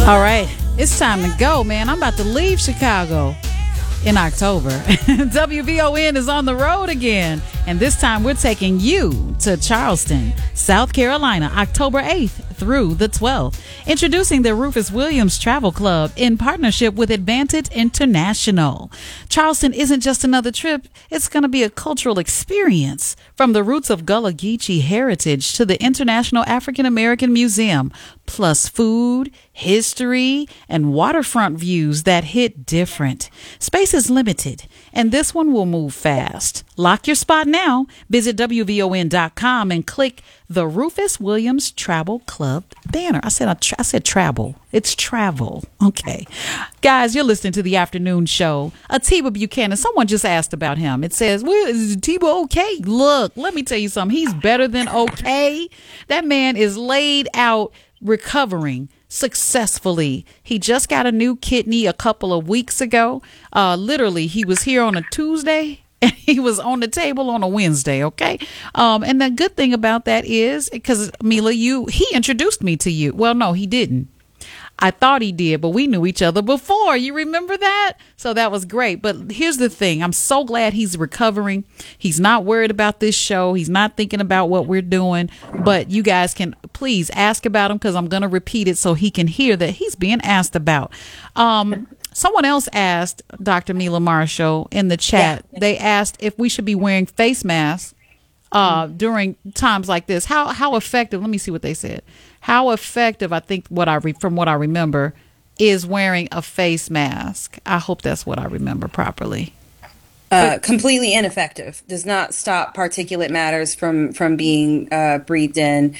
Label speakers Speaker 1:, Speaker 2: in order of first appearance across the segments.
Speaker 1: All right, it's time to go, man. I'm about to leave Chicago in October. WVON is on the road again, and this time we're taking you to Charleston, South Carolina, October 8th through the 12th. Introducing the Rufus Williams Travel Club in partnership with Advantage International. Charleston isn't just another trip, it's going to be a cultural experience. From the roots of Gullah Geechee heritage to the International African American Museum, plus food, history, and waterfront views that hit different. Space is limited, and this one will move fast. Lock your spot now. Visit WVON.com and click the Rufus Williams Travel Club banner. I said travel. It's travel. Okay. Guys, you're listening to the afternoon show. Atiba Buchanan, someone just asked about him. It says, well, is Atiba okay? Look, let me tell you something. He's better than okay. That man is laid out recovering successfully. He just got a new kidney a couple of weeks ago. Literally, he was here on a Tuesday and he was on the table on a Wednesday. Okay. And the good thing about that is because Mila, he introduced me to you. Well, no, he didn't. I thought he did, but we knew each other before. You remember that? So that was great. But here's the thing. I'm so glad he's recovering. He's not worried about this show. He's not thinking about what we're doing. But you guys can please ask about him because I'm going to repeat it so he can hear that he's being asked about. Someone else asked Dr. Mila Marshall in the chat. Yeah. They asked if we should be wearing face masks during times like this. How effective? Let me see what they said. How effective, I think from what I remember, is wearing a face mask. I hope that's what I remember properly.
Speaker 2: Completely ineffective. Does not stop particulate matters from being breathed in.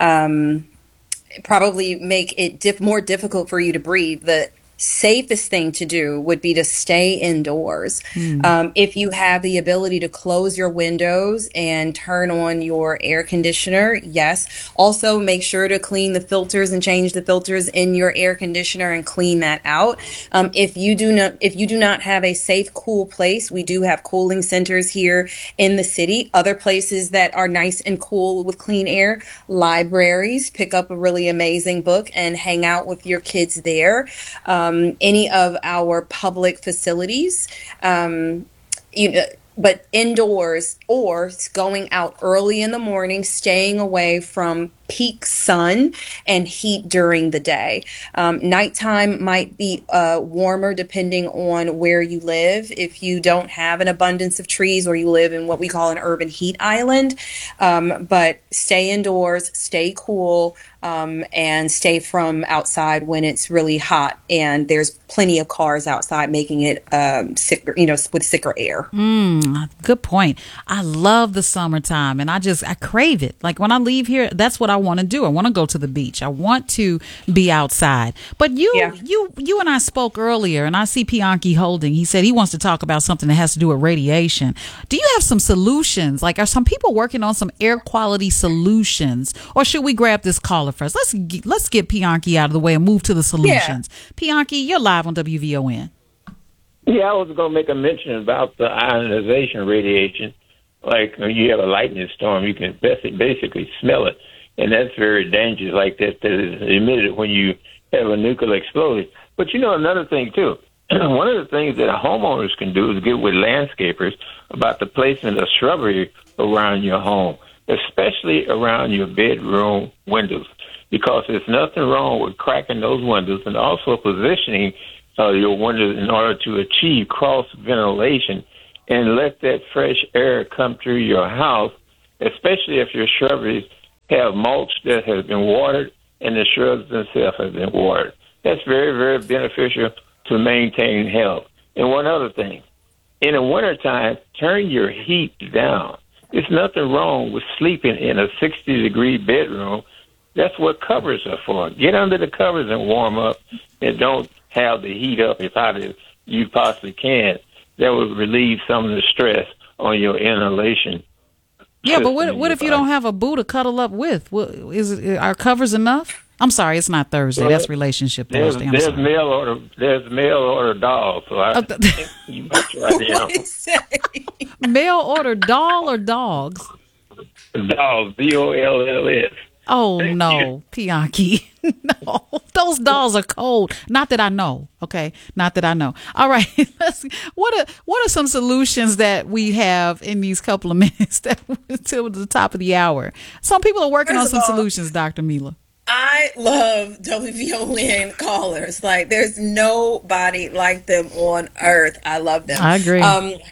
Speaker 2: Probably make it more difficult for you to breathe. The safest thing to do would be to stay indoors. If you have the ability to close your windows and turn on your air conditioner, yes. Also, make sure to clean the filters and change the filters in your air conditioner and clean that out. If you do not have a safe, cool place, we do have cooling centers here in the city. Other places that are nice and cool with clean air, libraries. Pick up a really amazing book and hang out with your kids there. Any of our public facilities, but indoors or going out early in the morning, staying away from peak sun and heat during the day. Nighttime might be warmer depending on where you live. If you don't have an abundance of trees or you live in what we call an urban heat island, but stay indoors, stay cool, and stay from outside when it's really hot and there's plenty of cars outside making it sicker, with sicker air.
Speaker 1: Good point. I love the summertime and I crave it. Like when I leave here, that's what I want to do. I want to go to the beach. I want to be outside. But you and I spoke earlier, and I see Pianki holding. He said he wants to talk about something that has to do with radiation. Do you have some solutions? Like, are some people working on some air quality solutions, or should we grab this caller first? Let's get Pianki out of the way and move to the solutions. Yeah. Pianki, you're live on WVON.
Speaker 3: Yeah, I was going to make a mention about the ionization radiation. Like when you have a lightning storm, you can basically smell it. And that's very dangerous, like that is emitted when you have a nuclear explosion. But another thing, too. One of the things that homeowners can do is get with landscapers about the placement of shrubbery around your home, especially around your bedroom windows, because there's nothing wrong with cracking those windows and also positioning your windows in order to achieve cross ventilation and let that fresh air come through your house, especially if your shrubberies have mulch that has been watered and the shrubs themselves have been watered. That's very, very beneficial to maintain health. And one other thing, in the wintertime, turn your heat down. There's nothing wrong with sleeping in a 60-degree bedroom. That's what covers are for. Get under the covers and warm up, and don't have the heat up as hot as you possibly can. That will relieve some of the stress on your inhalation.
Speaker 1: Yeah, but what if you don't have a boo to cuddle up with? Are covers enough? I'm sorry, it's not Thursday. Well, that's relationship Thursday.
Speaker 3: There's mail order dolls. So I think you might try them.
Speaker 1: Mail order doll or dogs?
Speaker 3: Dolls, DOLLS.
Speaker 1: Oh, no, Pianki. No, those dolls are cold. Not that I know. Okay. Not that I know. All right. What are some solutions that we have in these couple of minutes till the top of the hour? Some people are working on some solutions, Dr. Mila.
Speaker 2: I love WVON callers. Like, there's nobody like them on earth. I love them.
Speaker 1: I agree.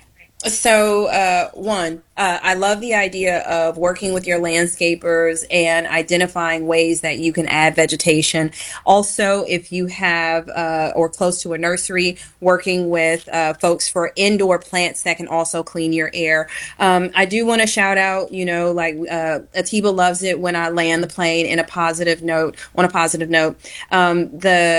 Speaker 2: I love the idea of working with your landscapers and identifying ways that you can add vegetation. Also, if you have or close to a nursery, working with folks for indoor plants that can also clean your air. I do want to shout out, Atiba loves it when I land the plane on a positive note. Have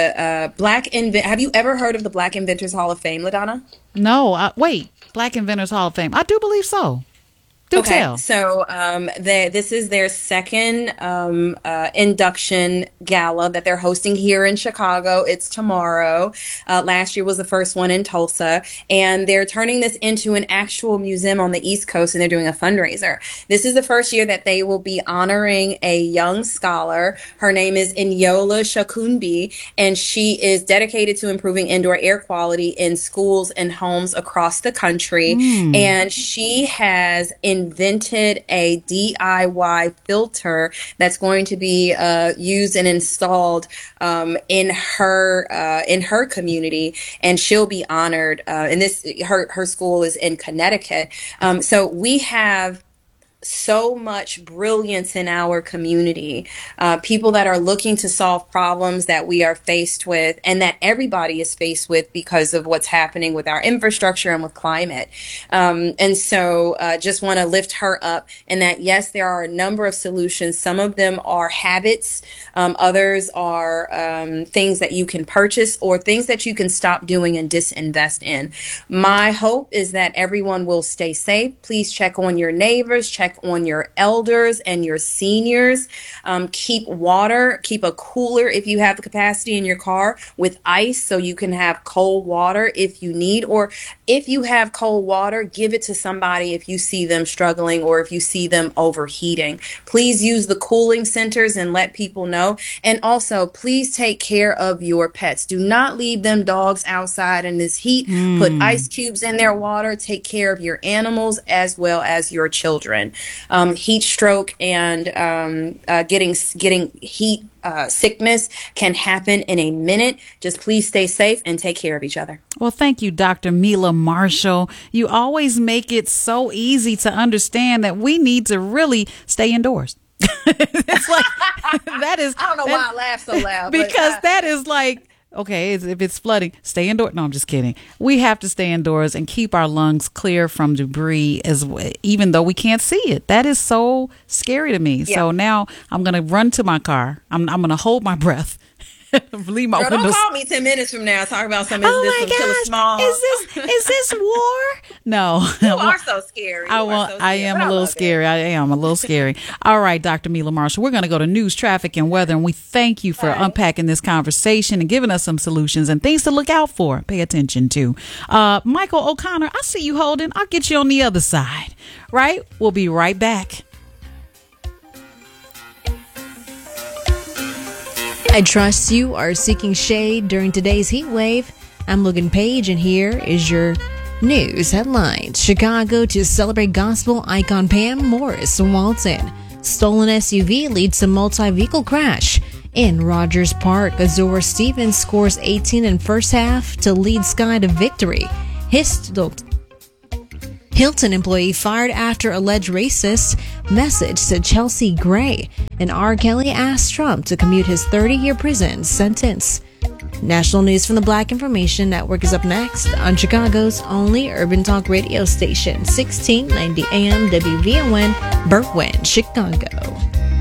Speaker 2: you ever heard of the Black Inventors Hall of Fame, LaDonna?
Speaker 1: No, wait. Black Inventors Hall of Fame. I do believe so. Do tell.
Speaker 2: So this is their second induction gala that they're hosting here in Chicago. It's tomorrow. Last year was the first one in Tulsa, and they're turning this into an actual museum on the East Coast, and they're doing a fundraiser. This is the first year that they will be honoring a young scholar. Her name is Inyola Shakunbi, and she is dedicated to improving indoor air quality in schools and homes across the country. And she has invented a DIY filter that's going to be used and installed in her community, and she'll be honored. And her school is in Connecticut. So we have so much brilliance in our community, people that are looking to solve problems that we are faced with and that everybody is faced with because of what's happening with our infrastructure and with climate. And so just want to lift her up, and that, yes, there are a number of solutions. Some of them are habits. Others are things that you can purchase or things that you can stop doing and disinvest in. My hope is that everyone will stay safe. Please check on your neighbors, check on your elders and your seniors. Keep a cooler if you have the capacity in your car with ice so you can have cold water if you need, or if you have cold water, give it to somebody if you see them struggling or if you see them overheating. Please use the cooling centers and let people know. And also, please take care of your pets. Do not leave them dogs outside in this heat. Put ice cubes in their water. Take care of your animals as well as your children. Heat stroke and getting heat sickness can happen in a minute. Just please stay safe and take care of each other.
Speaker 1: Well, thank you, Dr. Mila Marshall. You always make it so easy to understand that we need to really stay indoors. It's like, that is,
Speaker 2: I don't know why I laugh so loud.
Speaker 1: Because that is like, okay, if it's flooding, stay indoors. No, I'm just kidding. We have to stay indoors and keep our lungs clear from debris, even though we can't see it. That is so scary to me. Yeah. So now I'm going to run to my car. I'm going to hold my breath. Leave my windows.
Speaker 2: Don't call me 10 minutes from now. Talk about something. Oh my
Speaker 1: gosh! Is this war? No,
Speaker 2: you are so scary.
Speaker 1: I am a little scary. All right, Dr. Mila Marshall. We're going to go to news, traffic, and weather, and we thank you for unpacking this conversation and giving us some solutions and things to look out for. Pay attention to. Michael O'Connor, I see you holding. I'll get you on the other side. Right? We'll be right back.
Speaker 4: I trust you are seeking shade during today's heat wave. I'm Logan Page, and here is your news headlines. Chicago to celebrate gospel icon Pam Morris waltz in. Stolen SUV leads to multi-vehicle crash. In Rogers Park, Azura Stevens scores 18 in first half to lead Sky to victory. Hilton employee fired after alleged racist message to Chelsea Gray. And R. Kelly asked Trump to commute his 30-year prison sentence. National news from the Black Information Network is up next on Chicago's only urban talk radio station, 1690 AM WVON, Berwyn, Chicago.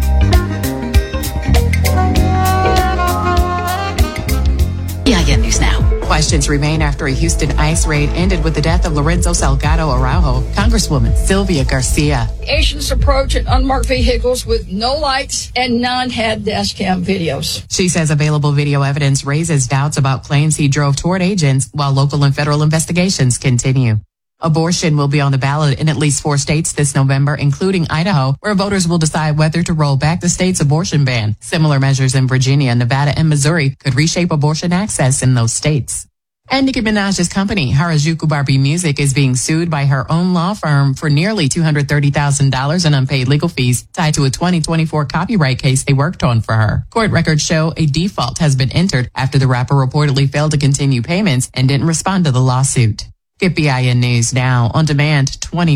Speaker 5: PIN News Now. Questions remain after a Houston ICE raid ended with the death of Lorenzo Salgado Araujo. Congresswoman Sylvia Garcia.
Speaker 6: Asians approach in unmarked vehicles with no lights, and none had dash cam videos.
Speaker 5: She says available video evidence raises doubts about claims he drove toward agents while local and federal investigations continue. Abortion will be on the ballot in at least 4 states this November, including Idaho, where voters will decide whether to roll back the state's abortion ban. Similar measures in Virginia, Nevada, and Missouri could reshape abortion access in those states. And Nicki Minaj's company, Harajuku Barbie Music, is being sued by her own law firm for nearly $230,000 in unpaid legal fees tied to a 2024 copyright case they worked on for her. Court records show a default has been entered after the rapper reportedly failed to continue payments and didn't respond to the lawsuit. Get BIN News now on demand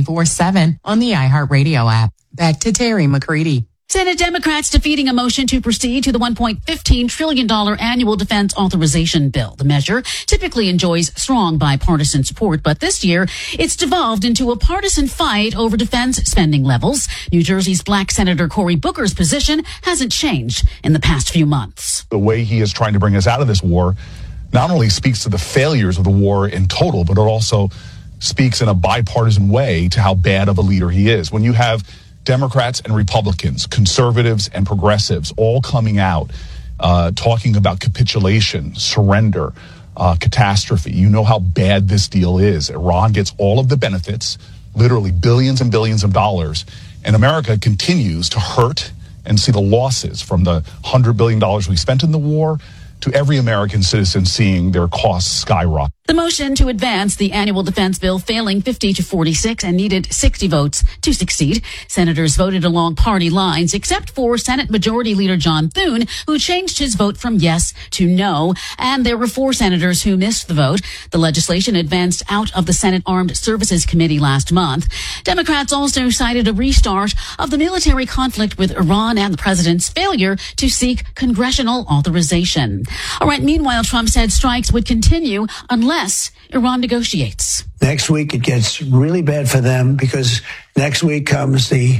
Speaker 5: 24/7 on the iHeartRadio app. Back to Terry McCready.
Speaker 7: Senate Democrats defeating a motion to proceed to the $1.15 trillion annual defense authorization bill. The measure typically enjoys strong bipartisan support, but this year it's devolved into a partisan fight over defense spending levels. New Jersey's Black Senator Cory Booker's position hasn't changed in the past few months.
Speaker 8: The way he is trying to bring us out of this war not only speaks to the failures of the war in total, but it also speaks in a bipartisan way to how bad of a leader he is. When you have Democrats and Republicans, conservatives and progressives all coming out talking about capitulation, surrender, catastrophe, you know how bad this deal is. Iran gets all of the benefits, literally billions and billions of dollars, and America continues to hurt and see the losses from the $100 billion we spent in the war to every American citizen seeing their costs skyrocket.
Speaker 7: The motion to advance the annual defense bill failing 50 to 46 and needed 60 votes to succeed. Senators voted along party lines, except for Senate Majority Leader John Thune, who changed his vote from yes to no. And there were 4 senators who missed the vote. The legislation advanced out of the Senate Armed Services Committee last month. Democrats also cited a restart of the military conflict with Iran and the president's failure to seek congressional authorization. All right. Meanwhile, Trump said strikes would continue unless Iran negotiates.
Speaker 9: Next week, it gets really bad for them because next week comes the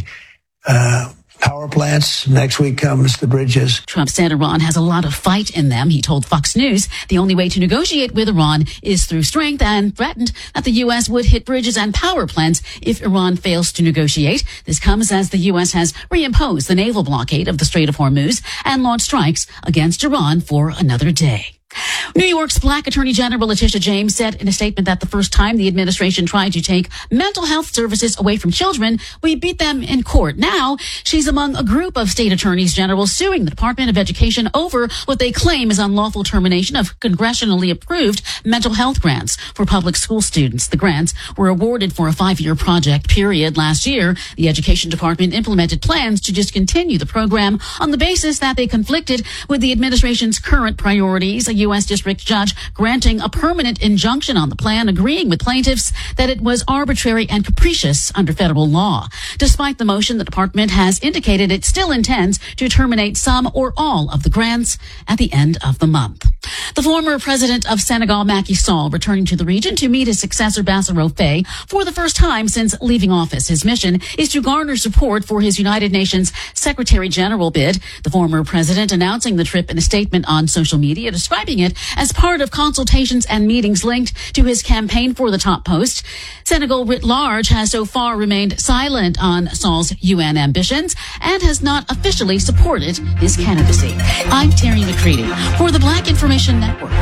Speaker 9: power plants. Next week comes the bridges.
Speaker 7: Trump said Iran has a lot of fight in them. He told Fox News the only way to negotiate with Iran is through strength and threatened that the U.S. would hit bridges and power plants if Iran fails to negotiate. This comes as the U.S. has reimposed the naval blockade of the Strait of Hormuz and launched strikes against Iran for another day. New York's Black Attorney General Letitia James said in a statement that the first time the administration tried to take mental health services away from children, we beat them in court. Now, she's among a group of state attorneys general suing the Department of Education over what they claim is unlawful termination of congressionally approved mental health grants for public school students. The grants were awarded for a 5-year project period last year. The Education Department implemented plans to discontinue the program on the basis that they conflicted with the administration's current priorities. A U.S. district judge granting a permanent injunction on the plan, agreeing with plaintiffs that it was arbitrary and capricious under federal law. Despite the motion, the department has indicated it still intends to terminate some or all of the grants at the end of the month. The former president of Senegal, Macky Sall, returning to the region to meet his successor, Bassirou Faye, for the first time since leaving office. His mission is to garner support for his United Nations Secretary General bid. The former president announcing the trip in a statement on social media, describing it as part of consultations and meetings linked to his campaign for the top post. Senegal writ large has so far remained silent on Sall's UN ambitions and has not officially supported his candidacy. I'm Terry McCready for the Black Information Network.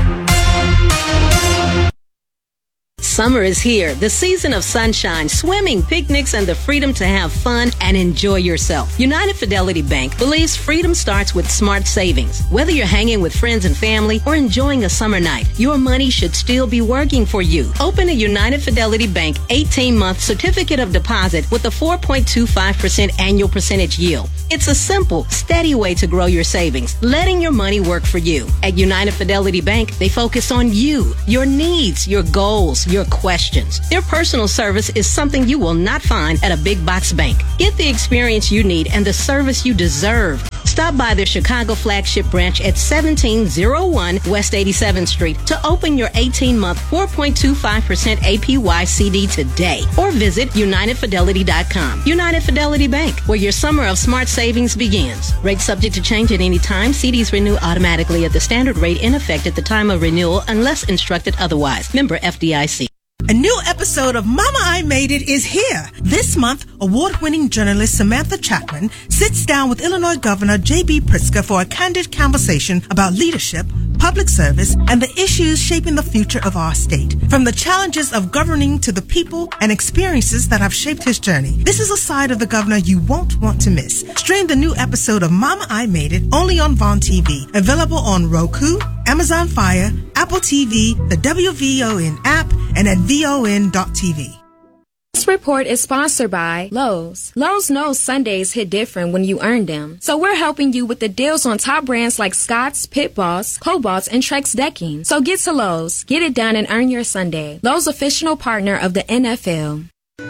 Speaker 10: Summer is here, the season of sunshine, swimming, picnics, and the freedom to have fun and enjoy yourself. United Fidelity Bank believes freedom starts with smart savings. Whether you're hanging with friends and family or enjoying a summer night, your money should still be working for you. Open a United Fidelity Bank 18-month certificate of deposit with a 4.25% annual percentage yield. It's a simple, steady way to grow your savings, letting your money work for you. At United Fidelity Bank, they focus on you, your needs, your goals, your questions. Their personal service is something you will not find at a big box bank. Get the experience you need and the service you deserve. Stop by their Chicago flagship branch at 1701 West 87th Street to open your 18-month 4.25% APY CD today, or visit UnitedFidelity.com. United Fidelity Bank, where your summer of smart savings begins. Rates subject to change at any time. CDs renew automatically at the standard rate in effect at the time of renewal unless instructed otherwise. Member FDIC.
Speaker 11: A new episode of Mama I Made It is here. This month, award-winning journalist Samantha Chapman sits down with Illinois Governor J.B. Pritzker for a candid conversation about leadership, public service, and the issues shaping the future of our state. From the challenges of governing to the people and experiences that have shaped his journey. This is a side of the governor you won't want to miss. Stream the new episode of Mama I Made It only on Vaughn TV. Available on Roku, Amazon Fire, Apple TV, the WVON app, and at VON.TV.
Speaker 12: This report is sponsored by Lowe's. Lowe's knows Sundays hit different when you earn them. So we're helping you with the deals on top brands like Scott's, Pit Boss, Cobalt's, and Trex Decking. So get to Lowe's, get it done, and earn your Sunday. Lowe's, official partner of the NFL.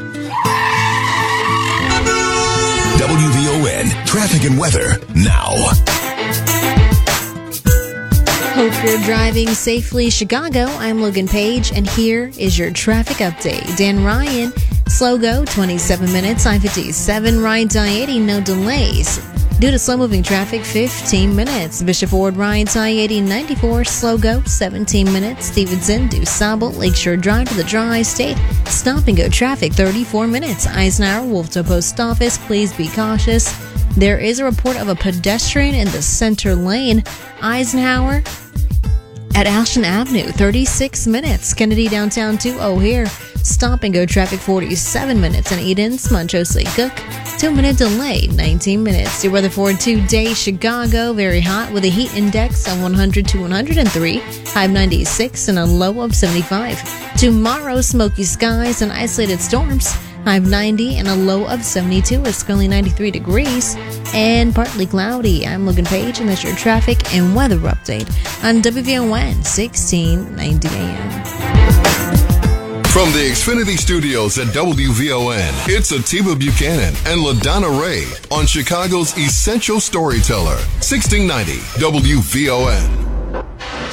Speaker 13: WVON, traffic and weather now.
Speaker 4: Hope you're driving safely, Chicago. I'm Logan Page, and here is your traffic update. Dan Ryan, slow go, 27 minutes. I-57, right I-80, no delays. Due to slow-moving traffic, 15 minutes. Bishop Ford, right I-80, 94, slow go, 17 minutes. Stevenson, DuSable, Lakeshore Drive to the Tri-State. Stop and go traffic, 34 minutes. Eisenhower, Wolftown Post Office, please be cautious. There is a report of a pedestrian in the center lane. Eisenhower at Ashland Avenue, 36 minutes. Kennedy downtown to O'Hare. Stop and go traffic, 47 minutes. And Edens, Montrose Lake Cook, 2-minute delay, 19 minutes. Your weather for today, Chicago, very hot with a heat index of 100 to 103, high of 96 and a low of 75. Tomorrow, smoky skies and isolated storms. High of 90 and a low of 72. It's currently 93 degrees and partly cloudy. I'm Logan Page, and that's your traffic and weather update on WVON 1690 AM.
Speaker 13: From the Xfinity Studios at WVON, it's Atiba Buchanan and LaDonna Ray on Chicago's Essential Storyteller, 1690 WVON.